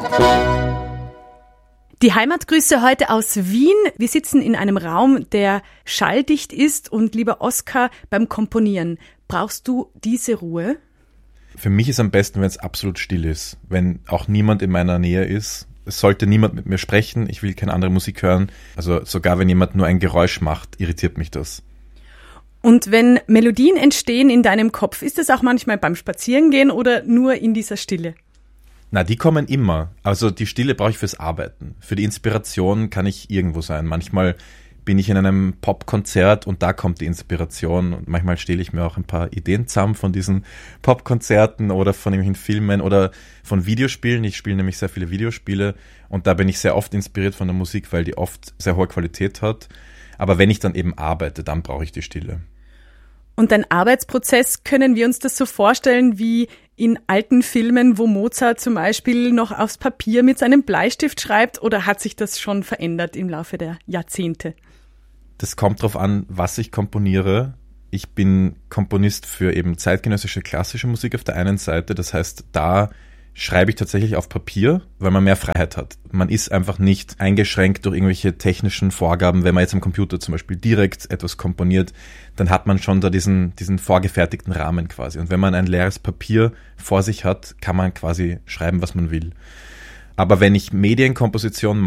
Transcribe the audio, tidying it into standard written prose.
Die Heimatgrüße heute aus Wien. Wir sitzen in einem Raum, der schalldicht ist. Und lieber Oskar, beim Komponieren, brauchst du diese Ruhe? Für mich ist am besten, wenn es absolut still ist. Wenn auch niemand in meiner Nähe ist. Es sollte niemand mit mir sprechen. Ich will keine andere Musik hören. Also sogar wenn jemand nur ein Geräusch macht, irritiert mich das. Und wenn Melodien entstehen in deinem Kopf, ist das auch manchmal beim Spazierengehen oder nur in dieser Stille? Na, die kommen immer. Also die Stille brauche ich fürs Arbeiten. Für die Inspiration kann ich irgendwo sein. Manchmal bin ich in einem Popkonzert und da kommt die Inspiration. Und manchmal stehle ich mir auch ein paar Ideen zusammen von diesen Popkonzerten oder von irgendwelchen Filmen oder von Videospielen. Ich spiele nämlich sehr viele Videospiele und da bin ich sehr oft inspiriert von der Musik, weil die oft sehr hohe Qualität hat. Aber wenn ich dann eben arbeite, dann brauche ich die Stille. Und dein Arbeitsprozess, können wir uns das so vorstellen wie in alten Filmen, wo Mozart zum Beispiel noch aufs Papier mit seinem Bleistift schreibt, oder hat sich das schon verändert im Laufe der Jahrzehnte? Das kommt drauf an, was ich komponiere. Ich bin Komponist für eben zeitgenössische klassische Musik auf der einen Seite. Das heißt, da schreibe ich tatsächlich auf Papier, weil man mehr Freiheit hat. Man ist einfach nicht eingeschränkt durch irgendwelche technischen Vorgaben. Wenn man jetzt am Computer zum Beispiel direkt etwas komponiert, dann hat man schon da diesen vorgefertigten Rahmen quasi. Und wenn man ein leeres Papier vor sich hat, kann man quasi schreiben, was man will. Aber wenn ich Medienkomposition